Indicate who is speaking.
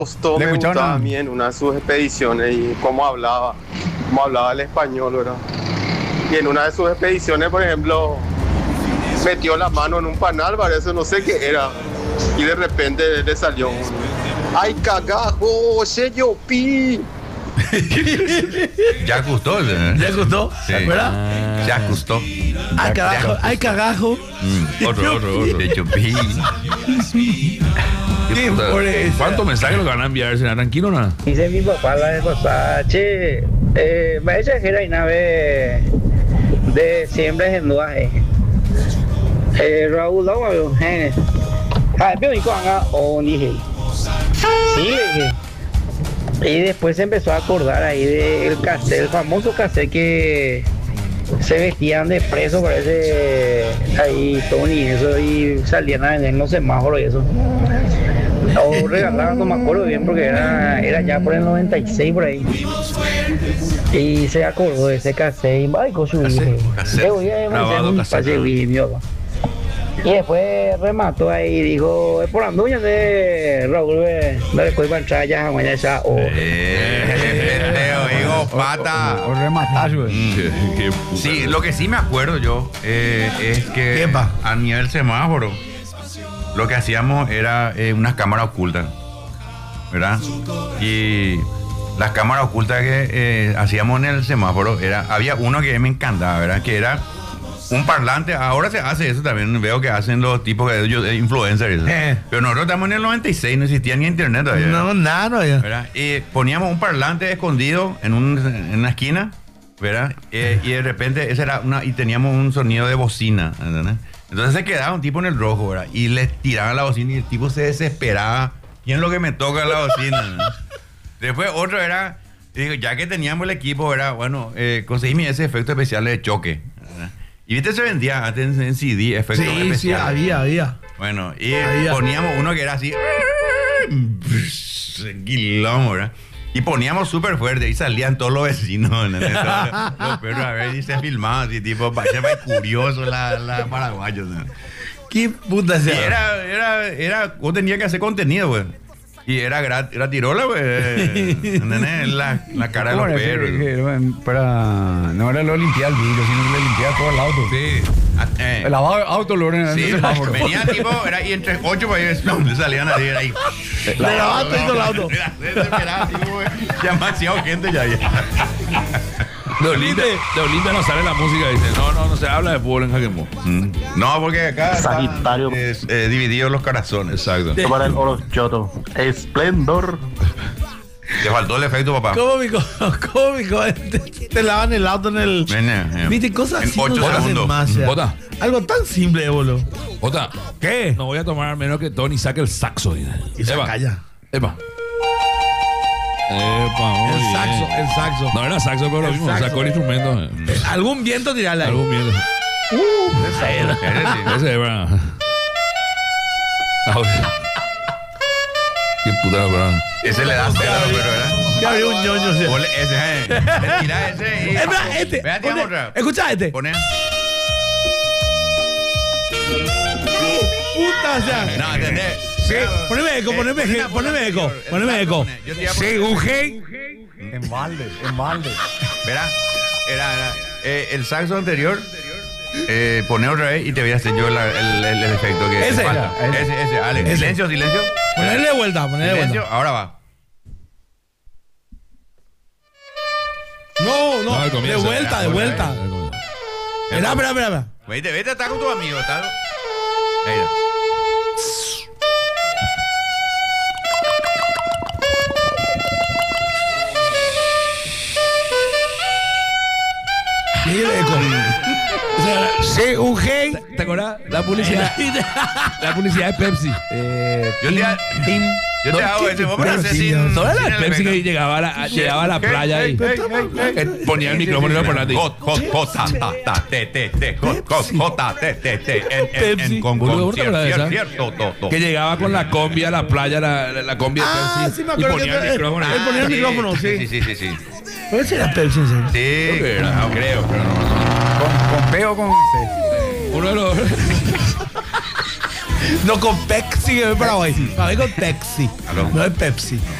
Speaker 1: gustó,
Speaker 2: ¿Le
Speaker 1: me
Speaker 2: escucharon?
Speaker 1: gustaba a mí en una de sus expediciones y cómo hablaba el español, ¿verdad? Y en una de sus expediciones, por ejemplo, metió la mano en un panal, parece, no sé qué era, y de repente le salió un ¡ay, cagajo! ¡Sello pi!
Speaker 3: Ya gustó,
Speaker 4: ¿Ya gustó?
Speaker 3: Sí.
Speaker 4: ¿Verdad?
Speaker 3: Ya gustó.
Speaker 4: Ay, cagajo. Ay, cagajo.
Speaker 3: Otro. De Chupí.
Speaker 4: Qué por eso.
Speaker 5: ¿Cuántos mensajes lo van a enviar? ¿Será tranquilo o nada?
Speaker 6: Dice mi papá la vez pasada, che, me exagera y nave de siempre en duaje. Raúl, ¿no? Pero mi cuanga, o dije. Sí, le dije. Y después se empezó a acordar ahí del cassette, el famoso cassette que se vestían de preso, parece ahí Tony y eso, y salían a vender en los semáforos y eso. O regalaban, no me acuerdo bien porque era ya por el 96 por ahí. Y se acordó de ese cassette y ay, con su dije, y después remató ahí y dijo, es por anduña de Raúl, no le puedo entrar ya, mañana ya, o...
Speaker 3: Digo, pata.
Speaker 2: O rematar, güey.
Speaker 3: Sí, lo que sí me acuerdo yo es que
Speaker 4: Epa.
Speaker 3: a nivel semáforo lo que hacíamos era unas cámaras ocultas, ¿verdad? Y las cámaras ocultas que hacíamos en el semáforo había uno que me encantaba, ¿verdad? Que era un parlante. Ahora se hace eso también, veo que hacen los tipos de influencers. Pero nosotros estamos en el 96, no existía ni internet todavía.
Speaker 4: No, nada,
Speaker 3: ¿Verdad? Y poníamos un parlante escondido en una esquina, ¿verdad? Y de repente y teníamos un sonido de bocina, ¿entendés? Entonces se quedaba un tipo en el rojo, ¿verdad? Y le tiraban la bocina y el tipo se desesperaba. ¿Quién es lo que me toca la bocina? ¿No? Después otro era, digo, ya que teníamos el equipo, ¿verdad? Bueno, conseguimos ese efecto especial de choque, ¿verdad? Y viste, se vendía antes en CD, efectos especiales.
Speaker 4: Sí, había.
Speaker 3: Bueno, y poníamos uno que era así, quilombo, ¿verdad? Y poníamos súper fuerte y salían todos los vecinos, ¿no? Los perros a ver y se filmaban así, tipo, parecía muy curioso la paraguayos, ¿no?
Speaker 4: ¿Qué puta
Speaker 3: Y
Speaker 4: sea?
Speaker 3: vos tenías que hacer contenido, güey. Y era tirola, güey. ¿Entendés? La cara de los perros.
Speaker 2: No era lo limpiar el vidrio, sino que le limpiaba todo el auto.
Speaker 3: Sí.
Speaker 2: El lavado de auto lo era en
Speaker 3: Sí,
Speaker 2: el semáforo.
Speaker 3: venía tipo, y entre 8 países, le salían así, era ahí.
Speaker 4: Le lavaste todo el auto.
Speaker 3: Desesperado, tipo, güey. Ya demasiado gente ya.
Speaker 5: De Olimpia no sale la música, dice, no se habla de fútbol en Jaquemó.
Speaker 3: No, porque acá
Speaker 1: Sagitario.
Speaker 3: es dividido los corazones.
Speaker 5: Exacto.
Speaker 1: Para el Orochoto. Esplendor.
Speaker 3: Te faltó el efecto, papá.
Speaker 4: Cómico. Te lavan el auto en el... Viste, cosas
Speaker 3: En
Speaker 4: así
Speaker 3: 8
Speaker 4: no se hacen
Speaker 3: segundos.
Speaker 4: más, ya.
Speaker 5: Bota.
Speaker 4: Algo tan simple, boludo.
Speaker 5: Jota,
Speaker 4: ¿Qué?
Speaker 5: no voy a tomar menos que Tony saque el saxo, dice.
Speaker 4: Y se calla.
Speaker 5: Epa, muy
Speaker 4: El saxo.
Speaker 5: bien. No era saxo, pero lo mismo,
Speaker 4: saxo.
Speaker 5: sacó el instrumento.
Speaker 4: Algún viento tirarle ahí.
Speaker 5: Algún miedo. Ese era. Qué puta, ¿verdad?
Speaker 3: Ese le da cero, pero ¿verdad?
Speaker 4: Ya había un ñoño, o sea.
Speaker 3: Ponle ese, le tira ese y...
Speaker 4: Espera, este.
Speaker 3: Vea,
Speaker 4: Pone-
Speaker 3: otra.
Speaker 4: Escucha este.
Speaker 3: Pone...
Speaker 4: Puta, o sea.
Speaker 3: No, ¿entendés?
Speaker 4: Sí, poneme eco.
Speaker 3: Yo te iba a
Speaker 4: Sí,
Speaker 3: poner-
Speaker 4: un hey.
Speaker 2: En balde.
Speaker 3: Verá, era el saxo anterior. Pone otra vez y te voy a hacer yo el efecto que
Speaker 4: Ese.
Speaker 3: falta. Ese, Ale.
Speaker 4: Ese.
Speaker 3: Silencio.
Speaker 4: Ponerle de vuelta.
Speaker 3: Silencio, ahora va.
Speaker 4: No,
Speaker 5: al
Speaker 4: de
Speaker 5: comienzo.
Speaker 4: vuelta.
Speaker 5: Al comienzo.
Speaker 4: Espera.
Speaker 3: Vete, está con tu amigo, está. Ahí está.
Speaker 4: Mire eco. O sea, sí, un hey.
Speaker 5: ¿Te acuerdas? La publicidad de Pepsi.
Speaker 3: Yo te hago ese, vos me lo haces sin...
Speaker 5: ¿Sabes la
Speaker 3: sin
Speaker 5: de
Speaker 3: el
Speaker 5: Pepsi que
Speaker 3: efecto.
Speaker 5: llegaba a la playa y ponía el micrófono y lo ponía
Speaker 3: en con
Speaker 5: Boludo, ¿te acuerdas de esa?
Speaker 3: cierto.
Speaker 5: que llegaba con la combi a la playa, la combi de
Speaker 4: Ah,
Speaker 5: Pepsi
Speaker 4: sí me
Speaker 5: y
Speaker 4: acuerdo
Speaker 5: ponía
Speaker 4: que
Speaker 5: el micrófono.
Speaker 4: él ponía el micrófono, sí.
Speaker 3: Sí.
Speaker 4: Pero ese era Pepsi, en serio.
Speaker 3: Sí, no creo, pero no.
Speaker 2: Con P o con C.
Speaker 5: Uno de los
Speaker 4: No con Pepsi, que es Paraguay. Paraguay con Pepsi.
Speaker 3: Aló.
Speaker 4: No es Pepsi.